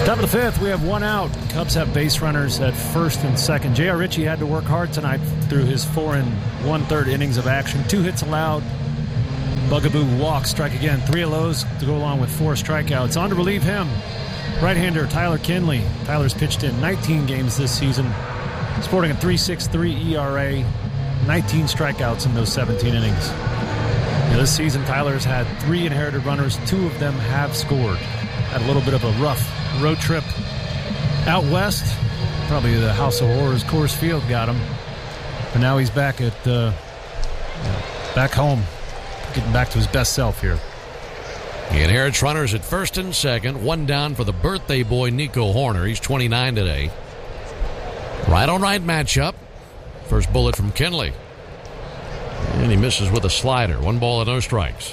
Top of the fifth, we have one out. Cubs have base runners at first and second. J.R. Ritchie had to work hard tonight through his 4 1/3 innings of action. 2 hits allowed. Bugaboo walk, strike again. 3 of those to go along with 4 strikeouts. On to relieve him, right-hander Tyler Kinley. Tyler's pitched in 19 games this season, sporting a 3.63 ERA, 19 strikeouts in those 17 innings. This season, Tyler's had 3 inherited runners. 2 of them have scored. Had a little bit of a rough road trip out west. Probably the House of Horrors Coors Field got him. But now he's back at back home, getting back to his best self here. He inherits runners at first and second. 1 down for the birthday boy, Nico Horner. He's 29 today. Right-on-right matchup. First bullet from Kinley. And he misses with a slider. 1 ball and no strikes.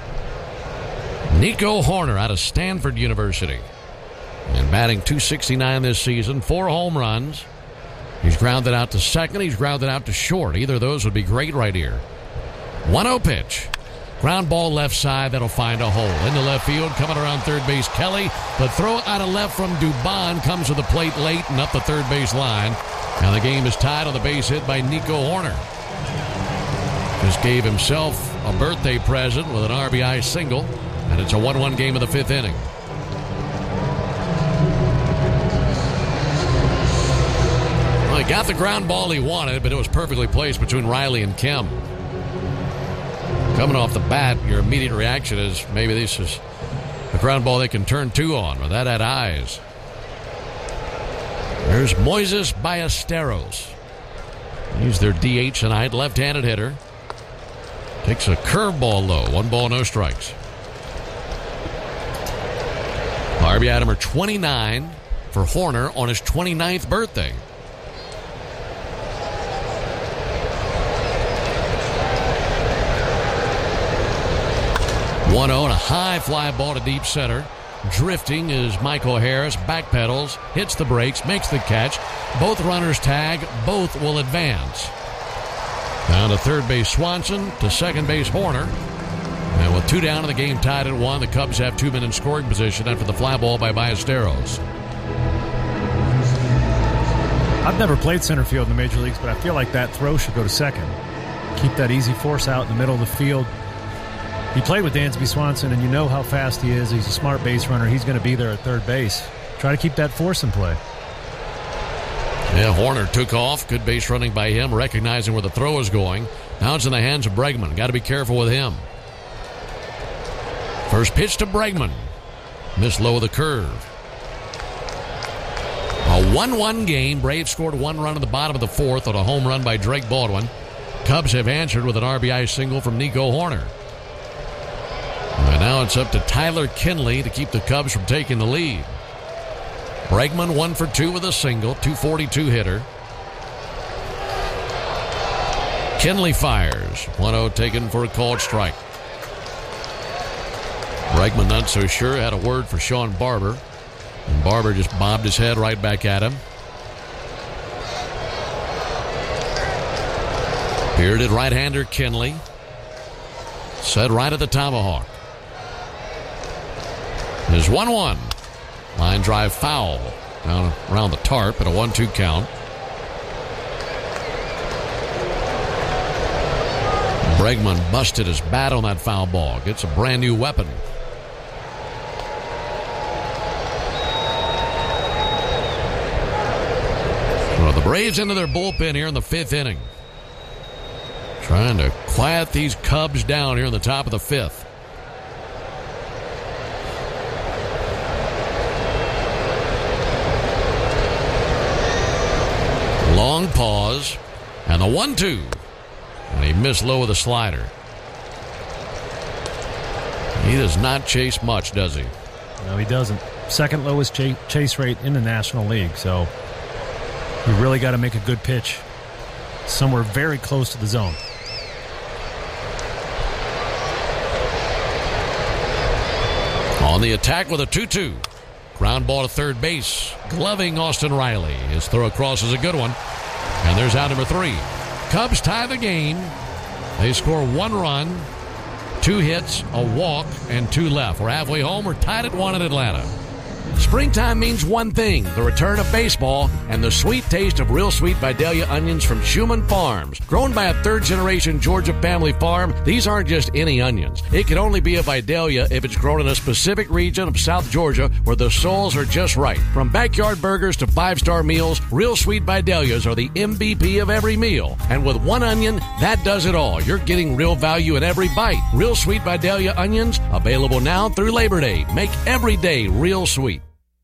Nico Horner out of Stanford University. And batting .269 this season. 4 home runs. He's grounded out to second. He's grounded out to short. Either of those would be great right here. 1-0 pitch. Ground ball left side. That'll find a hole. Into left field. Coming around third base, Kelly. The throw out of left from Dubon comes to the plate late and up the third base line. Now the game is tied on the base hit by Nico Horner. Just gave himself a birthday present with an RBI single. And it's a 1-1 game of the 5th inning. Well, he got the ground ball he wanted, but it was perfectly placed between Riley and Kim. Coming off the bat, your immediate reaction is maybe this is a ground ball they can turn 2 on. But that had eyes. There's Moises Ballesteros. He's their DH tonight, left-handed hitter. Takes a curveball low. 1 ball, no strikes. RBI number 29 for Horner on his 29th birthday. One 0 and a high fly ball to deep center. Drifting is Michael Harris. Backpedals, hits the brakes, makes the catch. Both runners tag. Both will advance. Down to third base Swanson. To second base Horner. And with 2 down in the game tied at 1, the Cubs have 2 men in scoring position after the fly ball by Ballesteros. I've never played center field in the major leagues, but I feel like that throw should go to second. Keep that easy force out in the middle of the field. He played with Dansby Swanson, and you know how fast he is. He's a smart base runner. He's going to be there at third base. Try to keep that force in play. Yeah, Horner took off. Good base running by him, recognizing where the throw is going. Now it's in the hands of Bregman. Got to be careful with him. First pitch to Bregman. Missed low of the curve. A 1-1 game. Braves scored 1 run in the bottom of the 4th on a home run by Drake Baldwin. Cubs have answered with an RBI single from Nico Horner. And now it's up to Tyler Kinley to keep the Cubs from taking the lead. Bregman 1 for 2 with a single. .242 hitter. Kinley fires. 1-0 taken for a called strike. Bregman not so sure. Had a word for Sean Barber. And Barber just bobbed his head right back at him. Bearded right-hander Kinley. Set right at the tomahawk. There's 1-1. Line drive foul. Down around the tarp at a 1-2 count. Bregman busted his bat on that foul ball. Gets a brand new weapon. Well, the Braves into their bullpen here in the 5th inning. Trying to quiet these Cubs down here in the top of the 5th. Long pause. And the 1-2. And he missed low with a slider. He does not chase much, does he? No, he doesn't. Second lowest chase rate in the National League. So you really got to make a good pitch somewhere very close to the zone. On the attack with a 2-2. Ground ball to third base. Gloving Austin Riley. His throw across is a good one. And there's out number 3. Cubs tie the game. They score 1 run, 2 hits, a walk, and 2 left. We're halfway home. We're tied at 1 in Atlanta. Springtime means one thing, the return of baseball and the sweet taste of Real Sweet Vidalia onions from Schumann Farms. Grown by a third-generation Georgia family farm, these aren't just any onions. It can only be a Vidalia if it's grown in a specific region of South Georgia where the soils are just right. From backyard burgers to five-star meals, Real Sweet Vidalias are the MVP of every meal. And with one onion, that does it all. You're getting real value in every bite. Real Sweet Vidalia onions, available now through Labor Day. Make every day real sweet.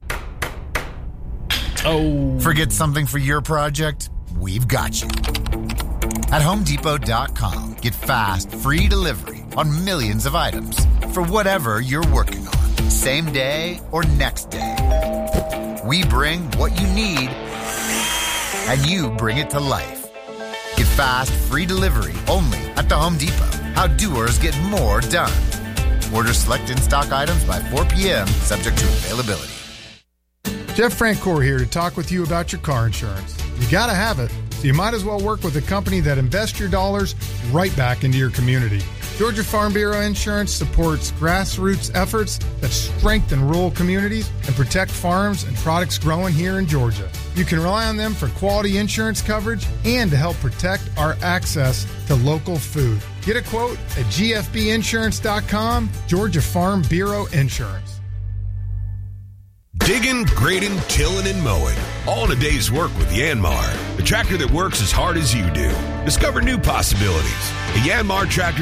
Oh. Forget something for your project? We've got you. At HomeDepot.com, get fast, free delivery on millions of items for whatever you're working on, same day or next day. We bring what you need, and you bring it to life. Get fast, free delivery only at the Home Depot. How doers get more done. Order select in-stock items by 4 p.m., subject to availability. Jeff Francoeur here to talk with you about your car insurance. You got to have it, so you might as well work with a company that invests your dollars right back into your community. Georgia Farm Bureau Insurance supports grassroots efforts that strengthen rural communities and protect farms and products growing here in Georgia. You can rely on them for quality insurance coverage and to help protect our access to local food. Get a quote at gfbinsurance.com, Georgia Farm Bureau Insurance. Digging, grading, tilling, and mowing. All in a day's work with Yanmar, the tractor that works as hard as you do. Discover new possibilities. The Yanmar tractor